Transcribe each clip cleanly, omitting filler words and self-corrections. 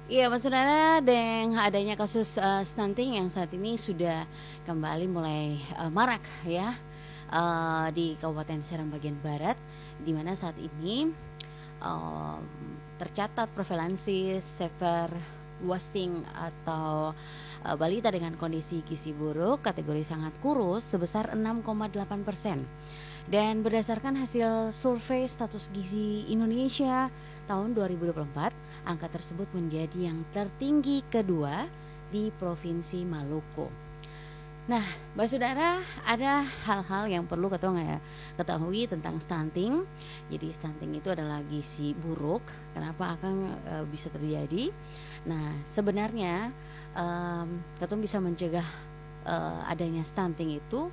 Iya, Mas Saudara, dengan adanya kasus stunting yang saat ini sudah kembali mulai marak ya di Kabupaten Serang bagian barat, di mana saat ini em, tercatat prevalensi severe wasting atau balita dengan kondisi gizi buruk kategori sangat kurus sebesar 6,8%. Dan berdasarkan hasil survei status gizi Indonesia tahun 2024, angka tersebut menjadi yang tertinggi kedua di Provinsi Maluku. Nah, Mbak Saudara, ada hal-hal yang perlu ketahui tentang stunting. Jadi stunting itu adalah gizi buruk. Kenapa akan bisa terjadi? Nah, sebenarnya ketong bisa mencegah adanya stunting itu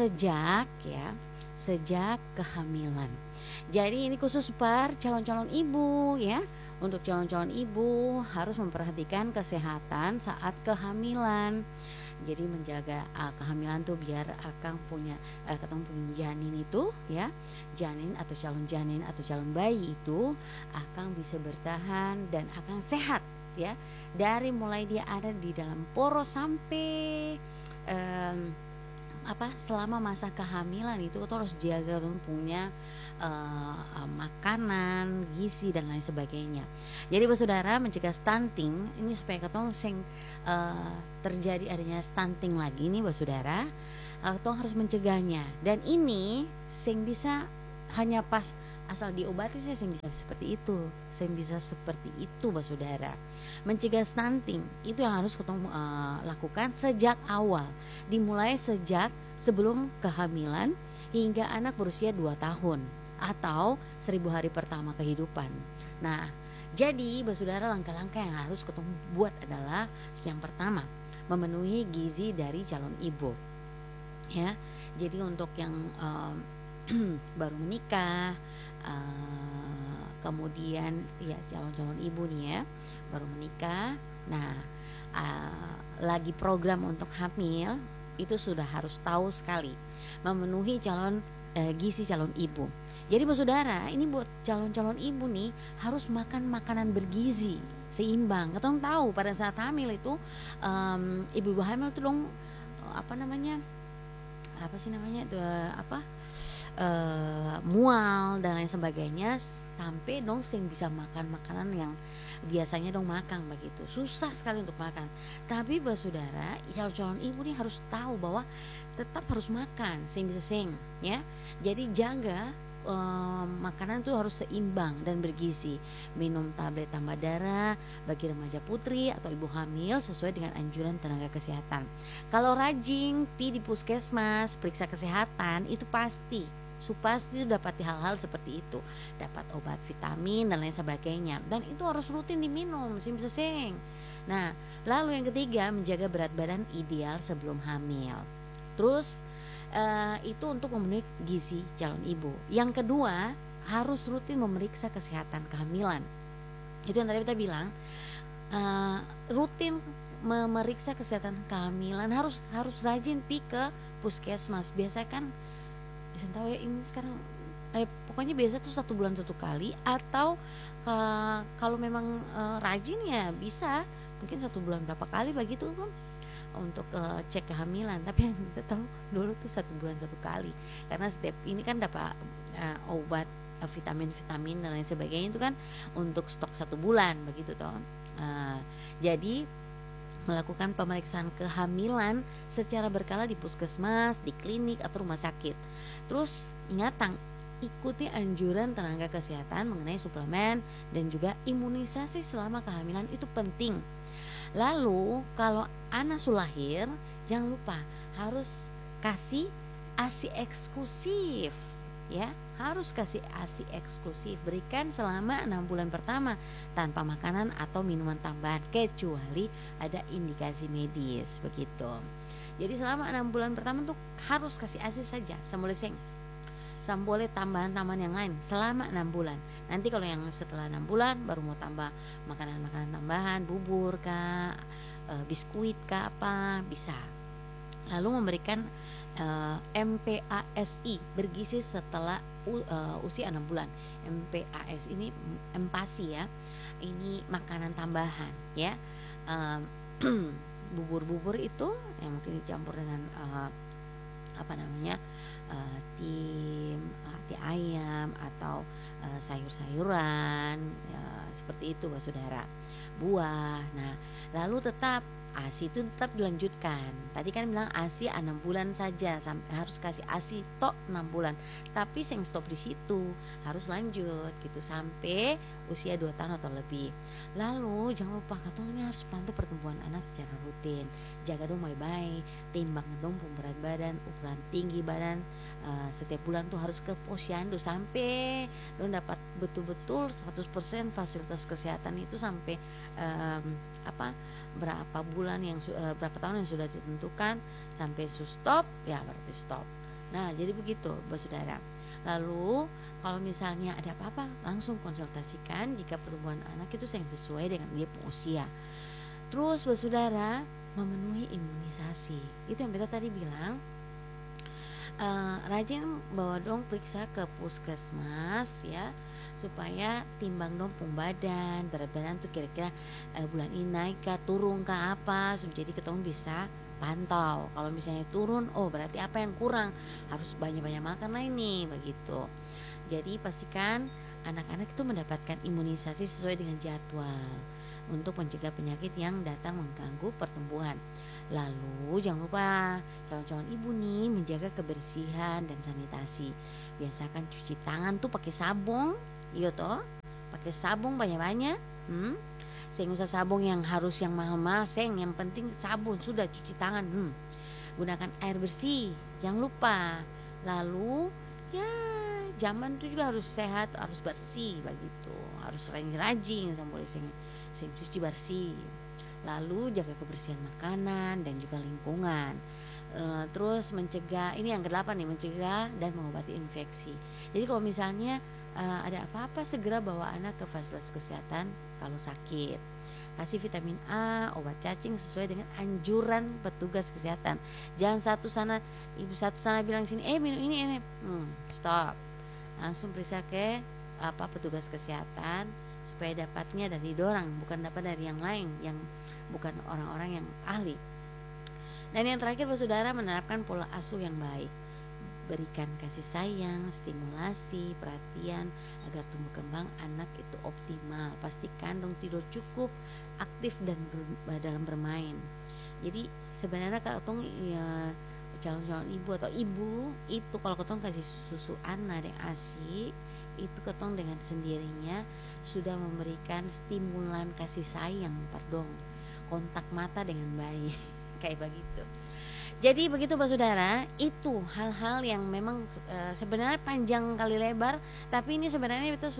sejak kehamilan. Jadi ini khusus per calon-calon ibu ya. Untuk calon-calon ibu harus memperhatikan kesehatan saat kehamilan. Jadi menjaga kehamilan tuh biar akan punya ketemu punya janin itu ya, janin atau calon bayi itu akan bisa bertahan dan akan sehat ya, dari mulai dia ada di dalam poros sampai selama masa kehamilan itu kita harus jaga tuh punya makanan, gizi dan lain sebagainya. Jadi saudara, mencegah stunting ini supaya ketong terjadi adanya stunting lagi nih saudara, ketong harus mencegahnya. Dan ini sing bisa hanya pas asal diobati saya sing bisa seperti itu saudara. Mencegah stunting itu yang harus ketong lakukan sejak awal, dimulai sejak sebelum kehamilan hingga anak berusia 2 tahun atau 1000 hari pertama kehidupan. Nah, jadi saudara, langkah-langkah yang harus ketemu buat adalah yang pertama, memenuhi gizi dari calon ibu ya. Jadi untuk yang baru menikah, kemudian ya calon-calon ibu nih ya, baru menikah, nah lagi program untuk hamil, itu sudah harus tahu sekali memenuhi gizi calon ibu. Jadi saudara, ini buat calon-calon ibu nih harus makan makanan bergizi seimbang. Kita tahu pada saat hamil itu ibu-ibu hamil tuh dong mual dan lain sebagainya, sampai dong sing bisa makan makanan yang biasanya dong makan begitu. Susah sekali untuk makan. Tapi saudara, calon-calon ibu nih harus tahu bahwa tetap harus makan sing bisa sing ya. Jadi jaga makanan tuh harus seimbang dan bergizi. Minum tablet tambah darah bagi remaja putri atau ibu hamil sesuai dengan anjuran tenaga kesehatan. Kalau rajin di puskesmas periksa kesehatan, itu pasti dapati hal-hal seperti itu, dapat obat vitamin dan lain sebagainya, dan itu harus rutin diminum sing. Nah, lalu yang ketiga, menjaga berat badan ideal sebelum hamil. Terus itu untuk memenuhi gizi calon ibu. Yang kedua, harus rutin memeriksa kesehatan kehamilan. Itu yang tadi kita bilang, rutin memeriksa kesehatan kehamilan, harus rajin ke puskesmas. Biasa kan tahu ya, ini sekarang pokoknya biasa tuh 1 bulan 1 kali, atau kalau memang rajin ya bisa mungkin 1 bulan berapa kali begitu kan, untuk cek kehamilan. Tapi yang kita tahu dulu tuh 1 bulan 1 kali, karena setiap ini kan dapat obat vitamin dan lain sebagainya itu kan untuk stok 1 bulan begitu toh. Jadi melakukan pemeriksaan kehamilan secara berkala di puskesmas, di klinik atau rumah sakit. Terus ingatang, ikuti anjuran tenaga kesehatan mengenai suplemen dan juga imunisasi selama kehamilan, itu penting. Lalu kalau anak sulahir, jangan lupa harus kasih ASI eksklusif ya, harus kasih ASI eksklusif, berikan selama 6 bulan pertama tanpa makanan atau minuman tambahan kecuali ada indikasi medis begitu. Jadi selama 6 bulan pertama tuh harus kasih ASI saja, boleh tambahan-tambahan yang lain selama 6 bulan. Nanti kalau yang setelah 6 bulan baru mau tambah makanan-makanan tambahan, bubur kah, biskuit kah, apa bisa. Lalu memberikan MPASI bergizi setelah usia 6 bulan. MPAS ini empasi ya, ini makanan tambahan ya. Em, bubur-bubur itu yang mungkin dicampur dengan apa namanya, tim hati ayam atau sayur-sayuran ya, seperti itu saudara, buah. Nah lalu tetap ASI itu tetap dilanjutkan. Tadi kan bilang ASI 6 bulan saja, harus kasih ASI tok 6 bulan. Tapi sing stop di situ, harus lanjut gitu sampai usia 2 tahun atau lebih. Lalu jangan lupa katong ini harus pantau pertumbuhan anak secara rutin. Jaga dong baik-baik, timbang dong berat badan, ukuran tinggi badan. Setiap bulan tuh harus ke posyandu sampai dong dapat betul-betul 100% fasilitas kesehatan itu sampai apa berapa bulan berapa tahun yang sudah ditentukan sampai stop ya berarti stop. Nah jadi begitu saudara. Lalu kalau misalnya ada apa-apa langsung konsultasikan jika pertumbuhan anak itu yang sesuai dengan dia usia. Terus saudara memenuhi imunisasi itu yang kita tadi bilang. Rajin bawa dong periksa ke puskesmas ya supaya timbang dong pung badan, berat badan tuh kira-kira bulan ini naik kah, turun kah apa, jadi ketemu bisa pantau. Kalau misalnya turun, oh berarti apa yang kurang, harus banyak-banyak makan lah ini begitu. Jadi pastikan anak-anak itu mendapatkan imunisasi sesuai dengan jadwal untuk mencegah penyakit yang datang mengganggu pertumbuhan. Lalu jangan lupa calon-calon ibu nih menjaga kebersihan dan sanitasi. Biasakan cuci tangan tuh pakai sabun, iya toh, pakai sabun banyak-banyak. Seng usah sabun yang harus yang mahal-mahal, seng yang penting sabun sudah cuci tangan. Gunakan air bersih, jangan lupa. Lalu ya zaman itu juga harus sehat, harus bersih begitu, harus rajin-rajin sampai seng cuci bersih. Lalu jaga kebersihan makanan dan juga lingkungan. Terus mencegah, ini yang ke-8 nih, mencegah dan mengobati infeksi. Jadi kalau misalnya ada apa-apa segera bawa anak ke fasilitas kesehatan kalau sakit. Kasih vitamin A, obat cacing sesuai dengan anjuran petugas kesehatan. Jangan ibu satu sana bilang sini minum ini. Stop. Langsung periksa ke petugas kesehatan supaya dapatnya dari dorang, bukan dapat dari yang lain yang bukan orang-orang yang ahli. Dan yang terakhir saudara, menerapkan pola asuh yang baik. Berikan kasih sayang, stimulasi, perhatian agar tumbuh kembang anak itu optimal. Pastikan dong tidur cukup, aktif dan dalam bermain. Jadi sebenarnya kalau tong ya calon-calon ibu atau ibu itu kalau ketong kasih susu anak yang ASI itu ketong dengan sendirinya sudah memberikan stimulan kasih sayang, kontak mata dengan bayi kayak begitu. Jadi begitu saudara, itu hal-hal yang memang sebenarnya panjang kali lebar, tapi ini sebenarnya kita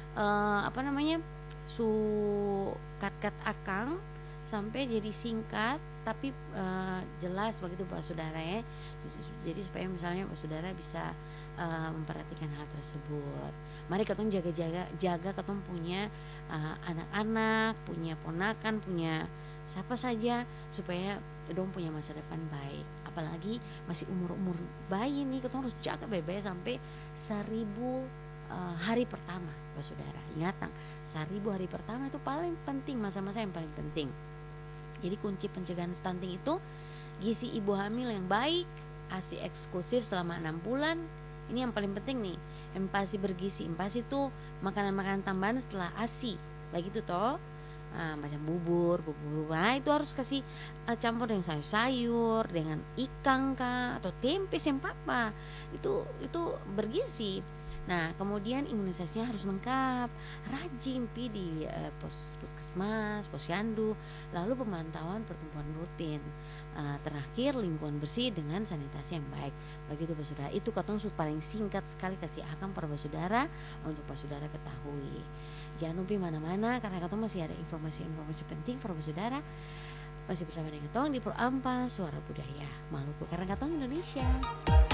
cut akang sampai jadi singkat tapi jelas begitu saudara ya. Jadi supaya misalnya saudara bisa memperhatikan hal tersebut. Mari ketong jaga ketong punya anak-anak, punya ponakan, punya siapa saja supaya dong punya masa depan baik. Apalagi masih umur bayi nih, ketong harus jaga baik-baik sampai 1000 hari pertama saudara. Ingat 1000 hari pertama itu paling penting, masa-masa yang paling penting. Jadi kunci pencegahan stunting itu gizi ibu hamil yang baik, ASI eksklusif selama 6 bulan. Ini yang paling penting nih, empasi bergizi. Empasi itu makanan-makanan tambahan setelah ASI, begitu toh. Macam bubur, nah itu harus kasih campur dengan sayur-sayur, dengan ikan kah atau tempe sempapa. Itu bergizi. Nah kemudian imunisasinya harus lengkap, rajin di puskesmas, posyandu, lalu pemantauan pertumbuhan rutin. Terakhir lingkungan bersih dengan sanitasi yang baik. Begitu saudara, itu katong paling singkat sekali kasih akan para saudara untuk saudara ketahui. Jangan lupa mana-mana karena katong masih ada informasi-informasi penting para saudara. Masih bersama dengan katong di Pro Ampa Suara Budaya Maluku, karena katong Indonesia.